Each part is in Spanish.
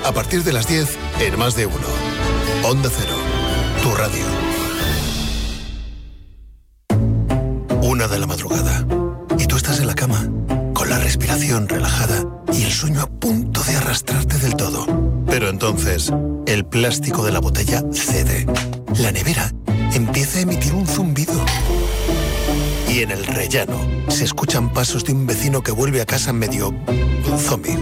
A partir de las 10, en Más de Uno. Onda Cero, tu radio. 1 de la madrugada. Y tú estás en la cama, con la respiración relajada y el sueño a punto de arrastrarte del todo. Pero entonces, el plástico de la botella cede. La nevera empieza a emitir un zumbido. Y en el rellano se escuchan pasos de un vecino que vuelve a casa medio zombie.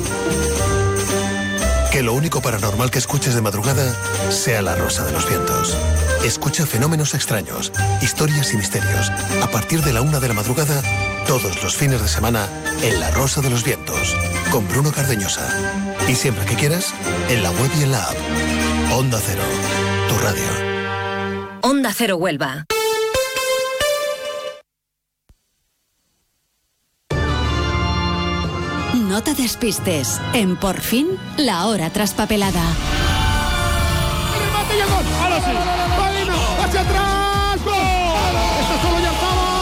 Que lo único paranormal que escuches de madrugada sea La Rosa de los Vientos. Escucha fenómenos extraños, historias y misterios. A partir de la 1 de la madrugada, todos los fines de semana, en La Rosa de los Vientos, con Bruno Cardeñosa. Y siempre que quieras, en la web y en la app. Onda Cero, tu radio. Onda Cero Huelva. No te despistes. En Por Fin, la hora traspapelada. ¡Remate y el gol! ¡Ahora sí! ¡Palino! ¡Hacia atrás! ¡Gol! ¡Esto solo ya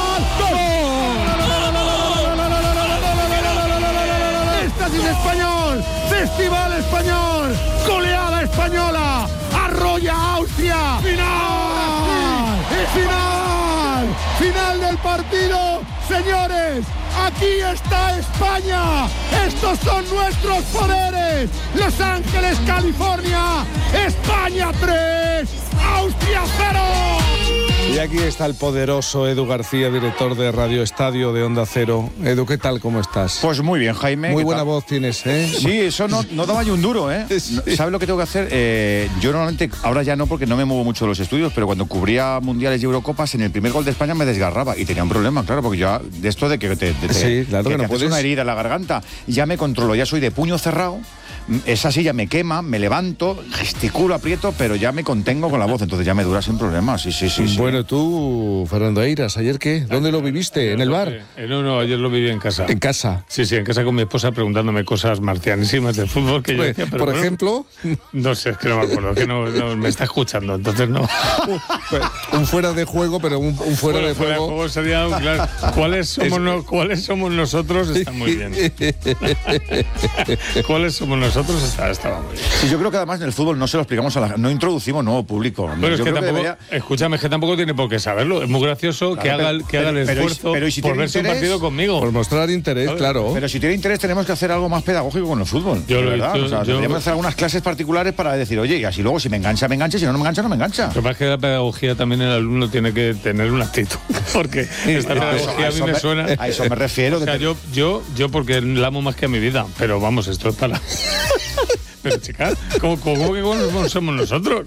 estaba! ¡Gol! ¡Éxtasis español! ¡Festival español! ¡Goleada española! ¡Arrolla Austria! ¡Final! ¡Final! ¡Final del partido! ¡Señores! ¡Aquí está España! ¡Estos son nuestros poderes! ¡Los Ángeles, California! ¡España 3! ¡Austria 0! Y aquí está el poderoso Edu García, director de Radio Estadio de Onda Cero. Edu, ¿qué tal? ¿Cómo estás? Pues muy bien, Jaime. Muy buena voz tienes, ¿eh? Sí, eso no daba yo un duro, ¿eh? Sí. ¿Sabes lo que tengo que hacer? Yo normalmente, ahora ya no porque no me muevo mucho de los estudios, pero cuando cubría mundiales y Eurocopas, en el primer gol de España me desgarraba y tenía un problema, claro, porque ya de esto de que sí, claro que no puedes. Una herida en la garganta, ya me controlo, ya soy de puño cerrado. Esa silla me quema, me levanto, gesticulo, aprieto, pero ya me contengo con la voz, entonces ya me dura sin problemas. Sí. Bueno, tú, Fernando Eiras, ¿ayer qué? ¿Dónde lo viviste? ¿En el bar? No, ayer lo viví en casa. ¿En casa? Sí, en casa con mi esposa preguntándome cosas marcianísimas del fútbol que yo decía, pero ¿por ejemplo? No sé, es que no me acuerdo, que no me está escuchando, entonces no. Un fuera de juego, pero un fuera de juego. Fuera de juego sería, claro, ¿cuáles somos nosotros? Está muy bien. ¿Cuáles somos nosotros? Estaba muy bien. Sí, yo creo que además en el fútbol no se lo explicamos no introducimos nuevo público. Pero yo es que tampoco, escúchame, es que tampoco tiene por qué saberlo. Es muy gracioso que haga el esfuerzo si por verse un partido conmigo. Por mostrar interés, claro. Pero si tiene interés tenemos que hacer algo más pedagógico con el fútbol. Deberíamos hacer algunas clases particulares para decir, oye, y así luego si me engancha, si no me engancha, no me engancha. Lo que pasa es que la pedagogía también el alumno tiene que tener una actitud. Porque esta pedagogía a mí me suena. A eso me refiero. O sea, yo porque la amo más que a mi vida. Pero vamos, esto es para... Pero chicas, ¿cómo que somos nosotros?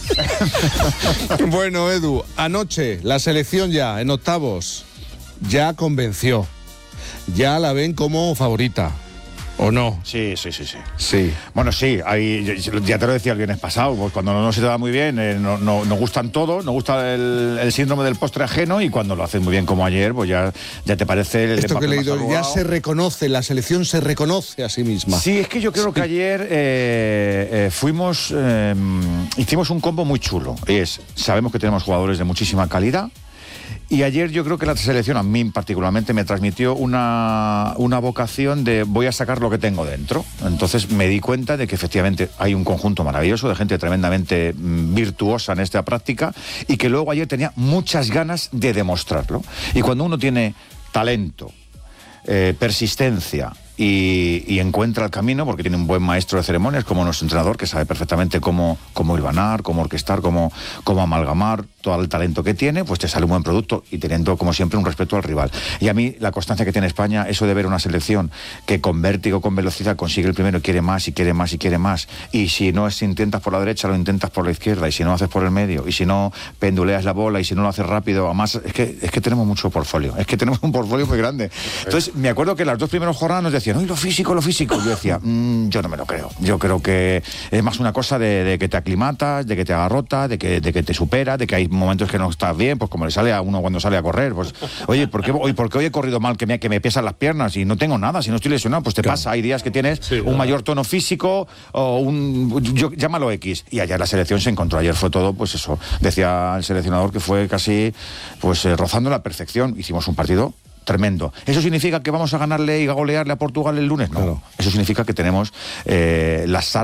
Bueno, Edu, anoche la selección ya en octavos ya convenció. Ya la ven como favorita. ¿O no? Sí. Bueno, sí, ya te lo decía el viernes pasado, pues cuando no se te da muy bien, nos gustan todos, nos gusta el síndrome del postre ajeno, y cuando lo haces muy bien como ayer, pues ya te parece... Esto que he leído, ya se reconoce, la selección se reconoce a sí misma. Sí, es que yo creo que ayer hicimos un combo muy chulo. Sabemos que tenemos jugadores de muchísima calidad, y ayer yo creo que la selección, a mí particularmente, me transmitió una vocación de voy a sacar lo que tengo dentro. Entonces me di cuenta de que efectivamente hay un conjunto maravilloso de gente tremendamente virtuosa en esta práctica, y que luego ayer tenía muchas ganas de demostrarlo. Y cuando uno tiene talento, persistencia y encuentra el camino, porque tiene un buen maestro de ceremonias como nuestro entrenador, que sabe perfectamente cómo hilvanar, cómo orquestar, cómo amalgamar todo el talento que tiene, pues te sale un buen producto, y teniendo como siempre un respeto al rival. Y a mí la constancia que tiene España, eso de ver una selección que con vértigo, con velocidad consigue el primero, y quiere más y quiere más y quiere más, y si no intentas por la derecha, lo intentas por la izquierda, y si no haces por el medio, y si no penduleas la bola, y si no lo haces rápido, además es que tenemos mucho portfolio, es que tenemos un portfolio muy grande. Entonces me acuerdo que las dos primeras jornadas nos decían, lo físico. Yo decía, yo no me lo creo. Yo creo que es más una cosa de que te aclimatas, de que te agarrotas, de que te supera, de que hay momentos que no estás bien, pues como le sale a uno cuando sale a correr. Pues, oye, ¿por qué hoy he corrido mal, que me pesan las piernas y no tengo nada, si no estoy lesionado? Pues te pasa, hay días que tienes un mayor tono físico o llámalo X. Y allá la selección se encontró. Ayer fue todo, pues eso, decía el seleccionador, que fue casi pues rozando la perfección. Hicimos un partido tremendo. ¿Eso significa que vamos a ganarle y a golearle a Portugal el lunes? No. Claro. Eso significa que tenemos las armas